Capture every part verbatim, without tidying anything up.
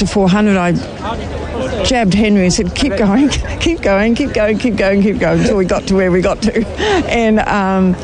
to four hundred, I jabbed Henry and said, keep going, keep going, keep going, keep going, keep going, until we got to where we got to. And um,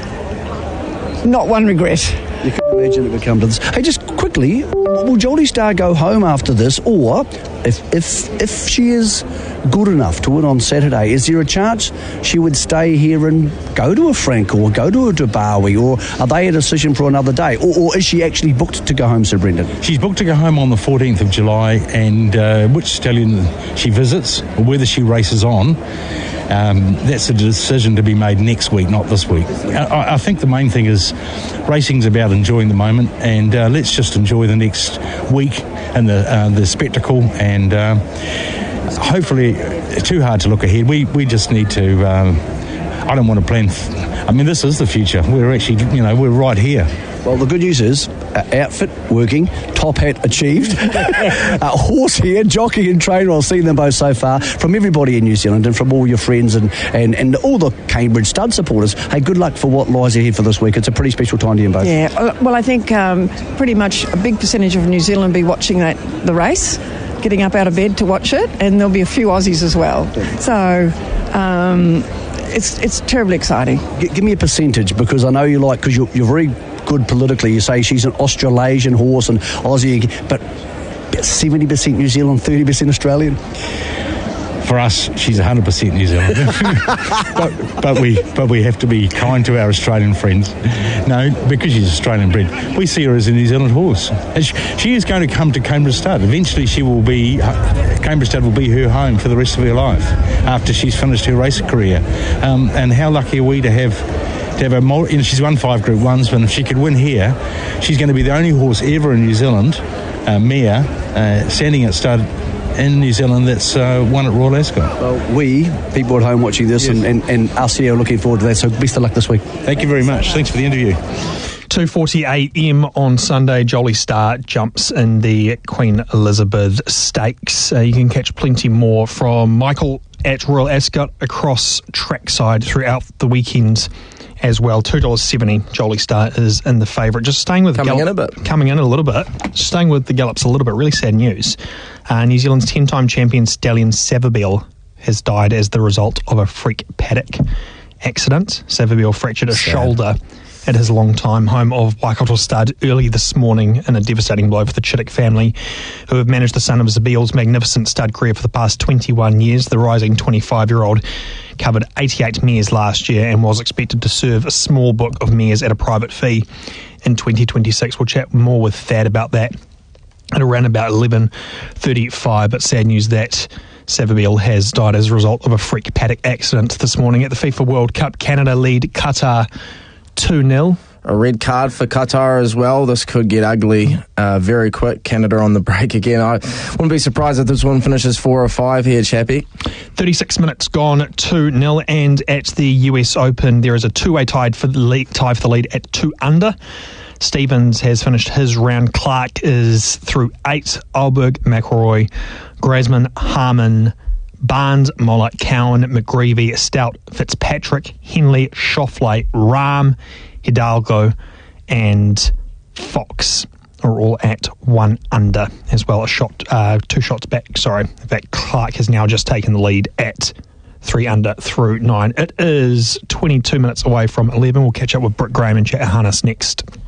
not one regret. You couldn't imagine it would come to this. Hey, just quickly, will Jolly Star go home after this, or if if if she is good enough to win on Saturday, is there a chance she would stay here and go to a Frank or go to a Dubawi, or are they a decision for another day, or, or is she actually booked to go home, Sir Brendan? She's booked to go home on the fourteenth of July, and uh, which stallion she visits or whether she races on, Um, that's a decision to be made next week, not this week. I, I think the main thing is racing's about enjoying the moment, and uh, let's just enjoy the next week and the uh, the spectacle, and uh, hopefully it's too hard to look ahead. We we just need to, um, I don't want to plan, f- I mean, this is the future. We're actually, you know, we're right here. Well, the good news is, uh, outfit working, top hat achieved, uh, horse here, jockey and trainer. I've seen them both so far, from everybody in New Zealand and from all your friends and, and, and all the Cambridge stud supporters. Hey, good luck for what lies ahead for this week. It's a pretty special time to you both. Yeah, well, I think um, pretty much a big percentage of New Zealand will be watching that the race, getting up out of bed to watch it, and there'll be a few Aussies as well. So um, it's it's terribly exciting. G- give me a percentage, because I know you like, because you're, you're very good politically. You say she's an Australasian horse and Aussie, but seventy percent New Zealand, thirty percent Australian. For us, she's one hundred percent New Zealand. but, but we but we have to be kind to our Australian friends. No, because she's Australian bred, we see her as a New Zealand horse. And she, she is going to come to Cambridge Stud. Eventually she will be, uh, Cambridge Stud will be her home for the rest of her life after she's finished her race career. Um, and how lucky are we to have to have a more, you know, she's won five Group Ones, but if she could win here, she's going to be the only horse ever in New Zealand, uh, mare, uh, standing at stud in New Zealand that's uh, won at Royal Ascot. Well, we, people at home watching this, yes, and, and, and us here are looking forward to that, so best of luck this week. Thank you very much. Thanks for the interview. two forty a m on Sunday, Jolly Star jumps in the Queen Elizabeth Stakes. Uh, you can catch plenty more from Michael at Royal Ascot across trackside throughout the weekend as well. two dollars seventy, Jolly Star is in the favourite. Just staying with Coming Gallop, in a bit. Coming in a little bit. Staying with the Gallops a little bit. Really sad news. Uh, New Zealand's ten-time champion stallion Savabeel has died as the result of a freak paddock accident. Savabeel fractured a sad shoulder at his long-time home of Waikato Stud early this morning in a devastating blow for the Chittick family, who have managed the son of Zabeel's magnificent stud career for the past twenty-one years. The rising twenty-five-year-old covered eighty-eight mares last year and was expected to serve a small book of mares at a private fee in twenty twenty-six. We'll chat more with Thad about that at around about eleven thirty-five, but sad news that Savabeel has died as a result of a freak paddock accident this morning at the FIFA World Cup. Canada lead Qatar two nil. A red card for Qatar as well. This could get ugly uh, very quick. Canada on the break again. I wouldn't be surprised if this one finishes four or five here, Chappie. thirty-six minutes gone, two nil. And at the U S Open, there is a two-way tie for the lead, tie for the lead at two under. Stevens has finished his round. Clark is through eight. Alberg, McElroy, Grasman, Harmon, Barnes, Mollett, Cowan, McGreevy, Stout, Fitzpatrick, Henley, Schauffele, Rahm, Hidalgo and Fox are all at one under as well. A shot, uh, two shots back. Sorry, in fact, Clark has now just taken the lead at three under through nine. It is twenty-two minutes away from eleven. We'll catch up with Britt Graham and chat harness next.